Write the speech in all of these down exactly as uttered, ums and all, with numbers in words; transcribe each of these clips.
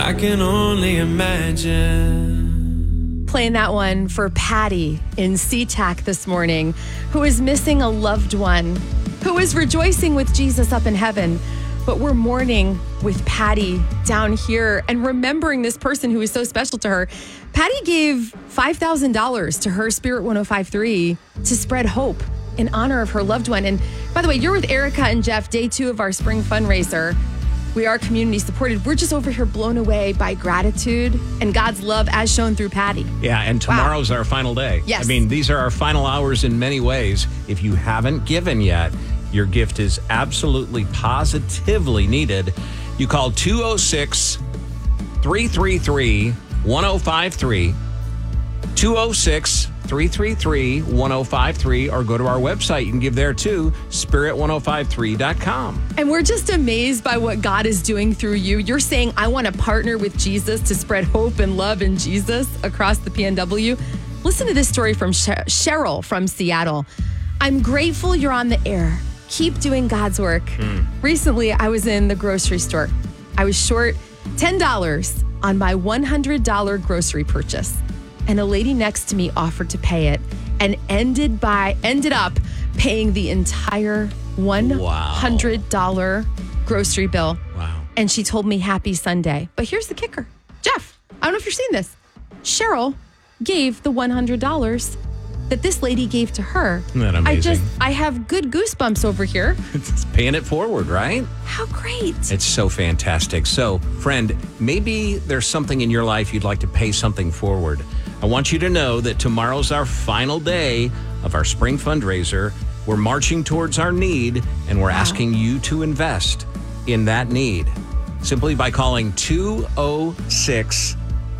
I can only imagine. Playing that one for Patty in SeaTac this morning, who is missing a loved one, who is rejoicing with Jesus up in heaven. But we're mourning with Patty down here and remembering this person who is so special to her. Patty gave five thousand dollars to her Spirit one oh five point three to spread hope in honor of her loved one. And by the way, you're with Erica and Jeff, day two of our spring fundraiser. We are community supported. We're just over here blown away by gratitude and God's love as shown through Patty. Yeah, and tomorrow's wow. our final day. Yes. I mean, these are our final hours in many ways. If you haven't given yet, your gift is absolutely positively needed. You call two oh six, three three three, one oh five three, two oh six, three three three, one oh five three, or go to our website. You can give there too, spirit ten fifty-three dot com. And we're just amazed by what God is doing through you. You're saying, I want to partner with Jesus to spread hope and love in Jesus across the P N W. Listen to this story from Cheryl from Seattle. I'm grateful you're on the air. Keep doing God's work. Mm. Recently, I was in the grocery store. I was short ten dollars on my one hundred dollars grocery purchase. And a lady next to me offered to pay it and ended by ended up paying the entire one hundred dollars wow. grocery bill. Wow. And she told me happy Sunday. But here's the kicker. Jeff, I don't know if you're seeing this. Cheryl gave the one hundred dollars that this lady gave to her. Isn't that amazing? I just, I have good goosebumps over here. It's paying it forward, right? How great. It's so fantastic. So, friend, maybe there's something in your life you'd like to pay something forward. I want you to know that tomorrow's our final day of our spring fundraiser. We're marching towards our need, and we're wow. asking you to invest in that need simply by calling two oh six,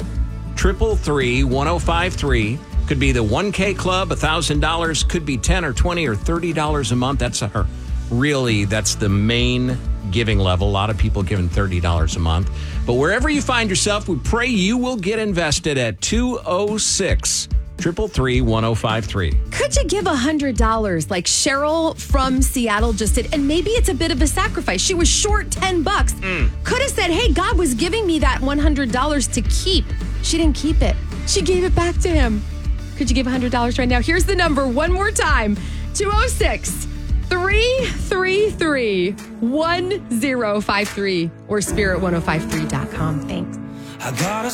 three three three, one oh five three. Could be the one K club, one thousand dollars, could be ten or twenty or thirty dollars a month. That's a, really, that's the main giving level. A lot of people giving thirty dollars a month. But wherever you find yourself, we pray you will get invested at two oh six, three three three, one oh five three. Could you give one hundred dollars like Cheryl from Seattle just did? And maybe it's a bit of a sacrifice. She was short ten bucks. Mm. Could have said, hey, God was giving me that one hundred dollars to keep. She didn't keep it. She gave it back to him. Could you give one hundred dollars right now? Here's the number one more time. two oh six, three three three, one oh five three or spirit ten fifty-three dot com. Thanks. I gotta